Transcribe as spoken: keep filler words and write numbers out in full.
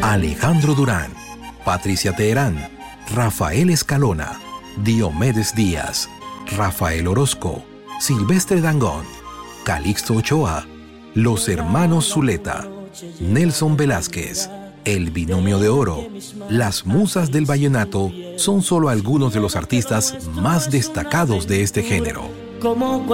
Alejandro Durán, Patricia Teherán, Rafael Escalona, Diomedes Díaz, Rafael Orozco, Silvestre Dangond, Calixto Ochoa, los hermanos Zuleta, Nelson Velázquez, El Binomio de Oro, las Musas del Vallenato son solo algunos de los artistas más destacados de este género.